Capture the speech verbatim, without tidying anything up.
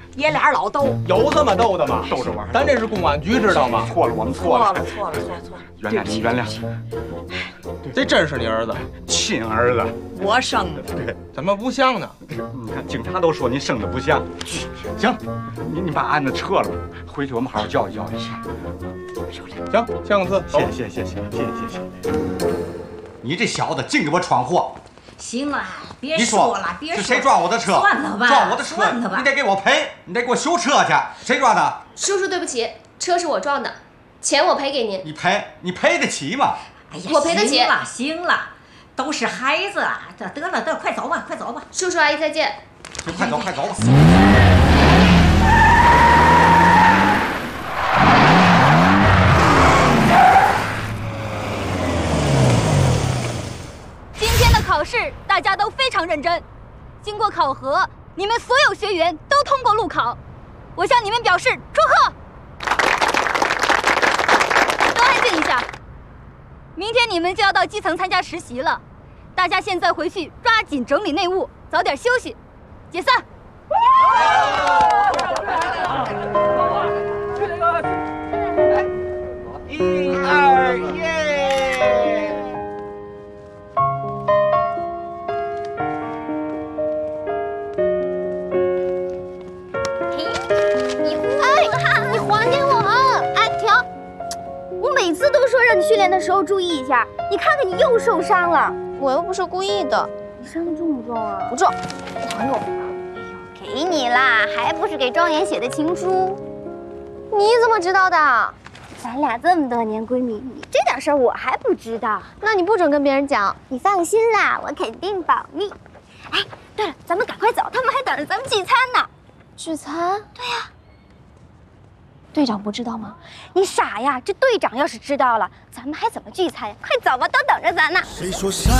爷俩老斗。 有这么斗的吗？ 逗着玩。 咱这是公安局，知道吗？ 错了，我们错了， 错了，错了，错了，错了。 原谅您，原谅。 这真是你儿子？ 亲儿子。 我生的。 对， 怎么不像呢？ 你看，警察都说您生的不像。行，你你把案子撤了吧，回去我们好好教育教育。 行，签个字。 谢谢谢谢谢谢谢谢。 你这小子净给我闯祸！ 行了，别你说了，别说。 是谁撞我的车？ 算了吧， 撞我的车， 算了吧。 你得给我赔，你得给我修车去。谁撞的？ 叔叔，对不起，车是我撞的，钱我赔给您。 你赔，你赔得起吗？ 哎呀， 我赔得起。 行了，行了，都是孩子，这得了得了，快走吧，快走吧。 叔叔阿姨再见。 就快走，快走吧。 考试大家都非常认真，经过考核，你们所有学员都通过路考，我向你们表示祝贺。都安静一下，明天你们就要到基层参加实习了，大家现在回去抓紧整理内务，早点休息，解散。 一二耶！ 每次都说让你训练的时候注意一下，你看看你又受伤了。 我又不是故意的。 你伤的重不重啊？ 不重， 疼痛。哎呦，给你啦，还不是给庄严写的情书？ 你怎么知道的？ 咱俩这么多年闺蜜，你这点事儿我还不知道。 那你不准跟别人讲。 你放心啦，我肯定保密。哎，对了，咱们赶快走，他们还等着咱们聚餐呢。 聚餐？ 对呀。 队长不知道吗？ 你傻呀！这队长要是知道了，咱们还怎么聚餐呀？快走吧，都等着咱呢。谁说